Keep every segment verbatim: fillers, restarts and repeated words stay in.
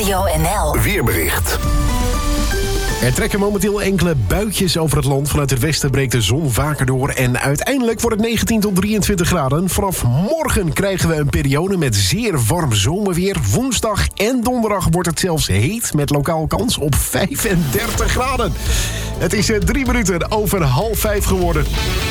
Radio N L Weerbericht. Er trekken momenteel enkele buitjes over het land. Vanuit het westen breekt de zon vaker door. En uiteindelijk wordt het negentien tot drieëntwintig graden. Vanaf morgen krijgen we een periode met zeer warm zomerweer. Woensdag en donderdag wordt het zelfs heet. Met lokaal kans op vijfendertig graden. Het is drie minuten over half vijf geworden.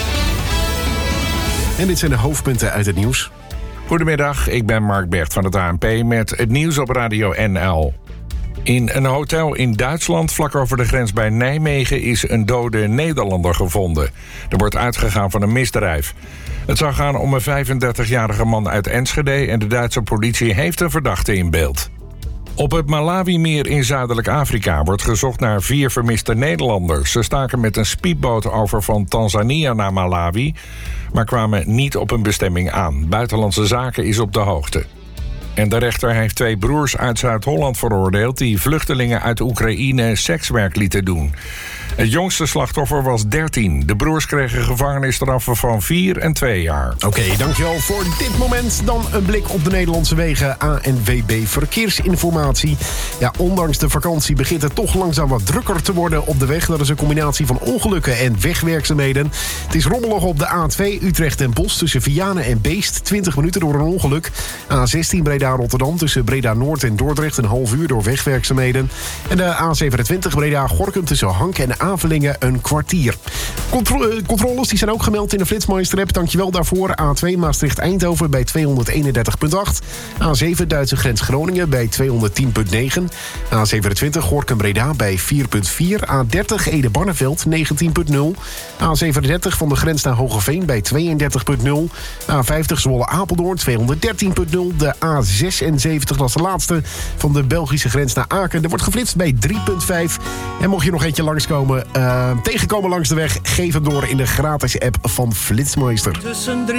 En dit zijn de hoofdpunten uit het nieuws. Goedemiddag, ik ben Mark Bert van het A N P met het nieuws op Radio N L. In een hotel in Duitsland, vlak over de grens bij Nijmegen, is een dode Nederlander gevonden. Er wordt uitgegaan van een misdrijf. Het zou gaan om een vijfendertigjarige man uit Enschede en de Duitse politie heeft een verdachte in beeld. Op het Malawi-meer in Zuidelijk Afrika wordt gezocht naar vier vermiste Nederlanders. Ze staken met een speedboot over van Tanzania naar Malawi, maar kwamen niet op een bestemming aan. Buitenlandse Zaken is op de hoogte. En de rechter heeft twee broers uit Zuid-Holland veroordeeld die vluchtelingen uit Oekraïne sekswerk lieten doen. Het jongste slachtoffer was dertien. De broers kregen gevangenisstraffen van vier en twee jaar. Oké, okay, dankjewel voor dit moment. Dan een blik op de Nederlandse wegen. A N W B Verkeersinformatie. Ja, ondanks de vakantie begint het toch langzaam wat drukker te worden op de weg. Dat is een combinatie van ongelukken en wegwerkzaamheden. Het is rommelig op de A twee Utrecht en Bos tussen Vianen en Beest. twintig minuten door een ongeluk. A zestien Breda-Rotterdam tussen Breda-Noord en Dordrecht een half uur door wegwerkzaamheden. En de A zevenentwintig Breda-Gorkum tussen Hank en Avelingen een kwartier. Contro- controles die zijn ook gemeld in de Flitsmeister-app. Dankjewel daarvoor. A twee Maastricht-Eindhoven bij tweehonderdeenendertig komma acht. A zeven Duitse grens Groningen bij tweehonderdtien komma negen. A zevenentwintig Gorkum-Breda bij vier komma vier. A dertig Ede-Barneveld negentien komma nul. A zevenendertig van de grens naar Hogeveen bij tweeëndertig komma nul. A vijftig Zwolle-Apeldoorn tweehonderddertien komma nul. De A zesenzeventig, dat is de laatste van de Belgische grens naar Aken. Er wordt geflitst bij drie komma vijf. En mocht je nog eentje langskomen, uh, tegenkomen langs de weg, geef hem door in de gratis app van Flitsmeister.